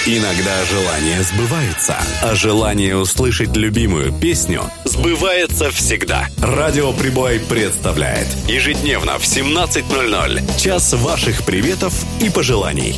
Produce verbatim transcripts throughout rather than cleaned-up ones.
Иногда желания сбываются, а желание услышать любимую песню сбывается всегда. Радио Прибой представляет ежедневно в семнадцать ноль ноль час ваших приветов и пожеланий.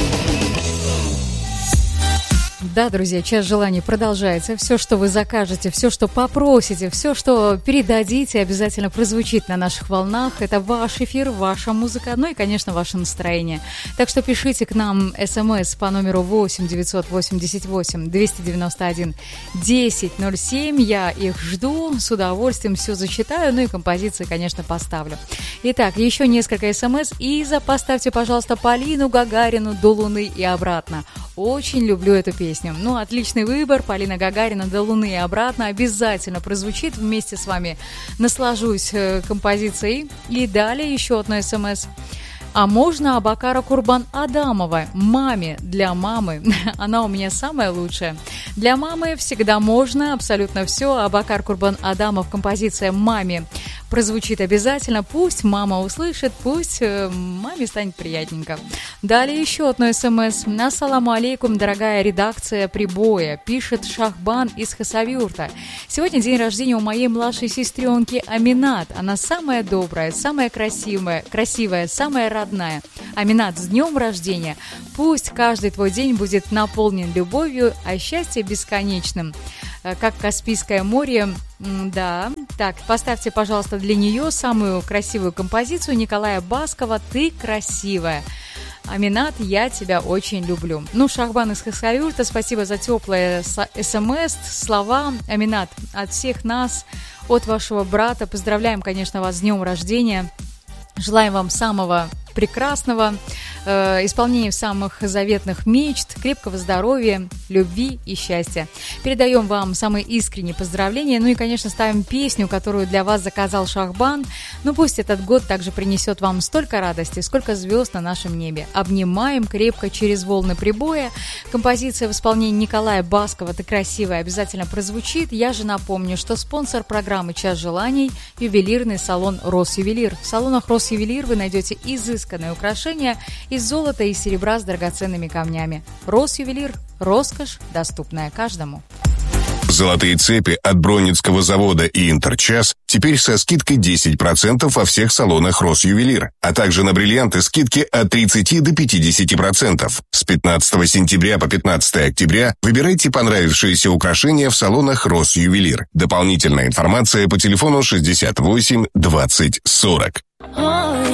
Да, друзья, час желаний продолжается. Все, что вы закажете, все, что попросите, все, что передадите, обязательно прозвучит на наших волнах. Это ваш эфир, ваша музыка, ну и, конечно, ваше настроение. Так что пишите к нам смс по номеру восемь девятьсот восемьдесят восемь двести девяносто один десять ноль семь. Я их жду, с удовольствием все зачитаю, ну и композиции, конечно, поставлю. Итак, еще несколько смс. Иза, поставьте, пожалуйста, Полину Гагарину «До Луны и обратно». Очень люблю эту песню. Ну, отличный выбор. Полина Гагарина «До Луны и обратно» обязательно прозвучит. Вместе с вами наслажусь композицией. И далее еще одно смс. А можно Абакара Курбан-Адамова, маме, для мамы. Она у меня самая лучшая. Для мамы всегда можно, абсолютно все. Абакар Курбан-Адамов, композиция «Маме» прозвучит обязательно. Пусть мама услышит, пусть э, маме станет приятненько. Далее еще одно смс. Ассаламу алейкум, дорогая редакция Прибоя. Пишет Шахбан из Хасавюрта. Сегодня день рождения у моей младшей сестренки Аминат. Она самая добрая, самая красивая, красивая, самая родная. Аминат, с днем рождения. Пусть каждый твой день будет наполнен любовью, а счастье бесконечным. Как Каспийское море. Да, так, поставьте, пожалуйста, для нее самую красивую композицию Николая Баскова «Ты красивая». Аминат, я тебя очень люблю. Ну, Шахбан из Хасавюрта, спасибо за теплые смс, слова. Аминат, от всех нас, от вашего брата, поздравляем, конечно, вас с днем рождения. Желаем вам самого прекрасного, э, исполнения самых заветных мечт, крепкого здоровья, любви и счастья. Передаем вам самые искренние поздравления, ну и, конечно, ставим песню, которую для вас заказал Шахбан. Ну, пусть этот год также принесет вам столько радости, сколько звезд на нашем небе. Обнимаем крепко через волны прибоя. Композиция в исполнении Николая Баскова «Ты красивая» обязательно прозвучит. Я же напомню, что спонсор программы «Час желаний» – ювелирный салон «Росювелир». В салонах «Росювелир» вы найдете изысканные украшения из золота и серебра с драгоценными камнями. Росювелир – роскошь, доступная каждому. Золотые цепи от Бронницкого завода и Интерчас теперь со скидкой десять процентов во всех салонах Росювелир, а также на бриллианты скидки от тридцати до пятидесяти процентов. С пятнадцатого сентября по пятнадцатое октября выбирайте понравившиеся украшения в салонах Росювелир. Дополнительная информация по телефону шестьдесят восемь двадцать сорок.